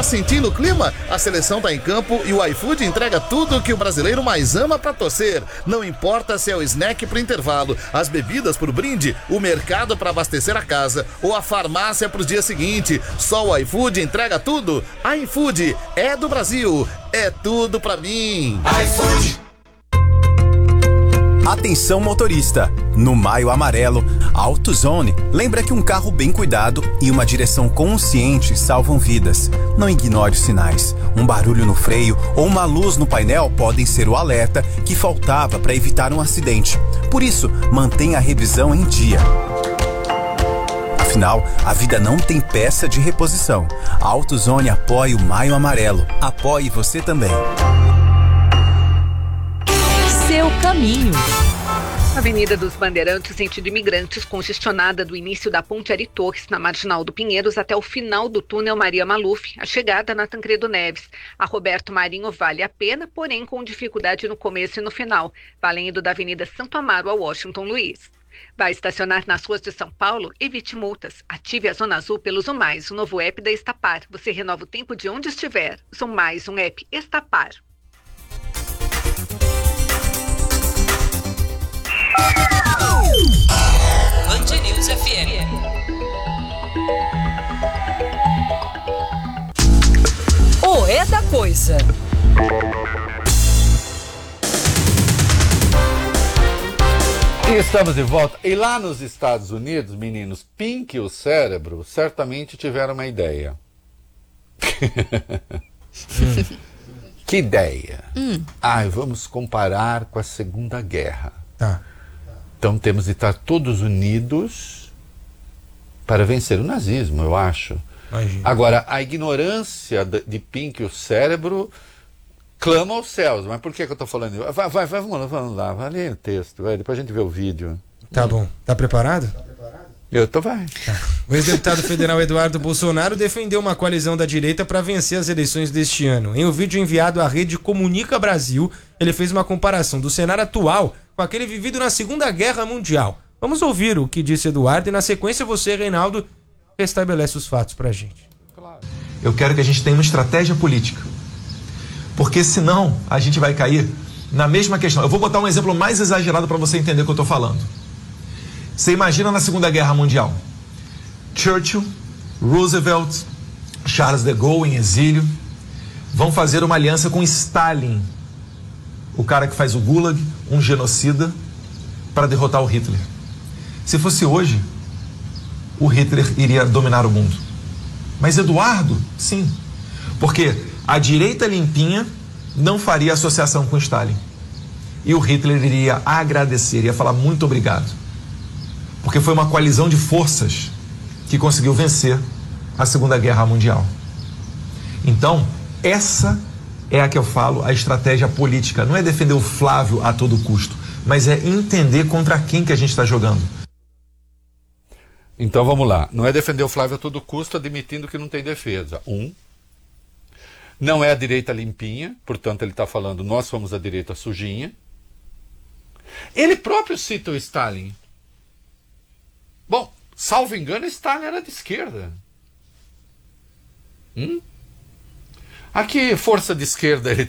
sentindo o clima? A seleção tá em campo e o iFood entrega tudo que o brasileiro mais ama pra torcer. Não importa se é o snack pro intervalo, as bebidas pro brinde, o mercado pra abastecer a casa ou a farmácia pros dias seguintes. Só o iFood entrega tudo. iFood é do Brasil, é tudo pra mim. iFood. Atenção motorista, no Maio Amarelo, a AutoZone lembra que um carro bem cuidado e uma direção consciente salvam vidas. Não ignore os sinais. Um barulho no freio ou uma luz no painel podem ser o alerta que faltava para evitar um acidente. Por isso, mantenha a revisão em dia. Afinal, a vida não tem peça de reposição. A AutoZone apoia o Maio Amarelo. Apoie você também. Seu caminho. Avenida dos Bandeirantes, sentido Imigrantes, congestionada do início da Ponte Ari Torres, na Marginal do Pinheiros, até o final do túnel Maria Maluf, a chegada na Tancredo Neves. A Roberto Marinho vale a pena, porém com dificuldade no começo e no final, valendo da Avenida Santo Amaro a Washington Luiz. Vai estacionar nas ruas de São Paulo? Evite multas. Ative a Zona Azul pelo Zoom Mais, o novo app da Estapar. Você renova o tempo de onde estiver. Zoom Mais, um app Estapar. Band News FM. O É da Coisa. E estamos de volta. E lá nos Estados Unidos, meninos, Pink e o Cérebro certamente tiveram uma ideia. Que ideia? Vamos comparar com a Segunda Guerra. Tá. Então temos de estar todos unidos para vencer o nazismo, eu acho. Imagina. Agora, a ignorância de Pink e o Cérebro clama aos céus. Mas por que eu estou falando isso? Vamos lá, vai ler o texto, depois a gente vê o vídeo. Tá bom. Tá preparado? Vai. O ex-deputado federal Eduardo Bolsonaro defendeu uma coalizão da direita para vencer as eleições deste ano. Em um vídeo enviado à rede Comunica Brasil, ele fez uma comparação do cenário atual com aquele vivido na Segunda Guerra Mundial. Vamos ouvir o que disse Eduardo e na sequência você, Reinaldo, restabelece os fatos pra gente. Eu quero que a gente tenha uma estratégia política, porque senão a gente vai cair na mesma questão. Eu vou botar um exemplo mais exagerado para você entender o que eu estou falando. Você imagina na Segunda Guerra Mundial, Churchill, Roosevelt, Charles de Gaulle em exílio, vão fazer uma aliança com Stalin, o cara que faz o Gulag, um genocida, para derrotar o Hitler. Se fosse hoje, o Hitler iria dominar o mundo. Mas Eduardo, sim, porque a direita limpinha não faria associação com Stalin. E o Hitler iria agradecer, iria falar muito obrigado. Porque foi uma coalizão de forças que conseguiu vencer a Segunda Guerra Mundial. Então, essa é a que eu falo, a estratégia política. Não é defender o Flávio a todo custo, mas é entender contra quem que a gente está jogando. Então vamos lá. Não é defender o Flávio a todo custo, admitindo que não tem defesa. Não é a direita limpinha, portanto ele está falando, nós somos a direita sujinha. Ele próprio cita o Stalin. Bom, salvo engano, Stalin era de esquerda. A que força de esquerda ele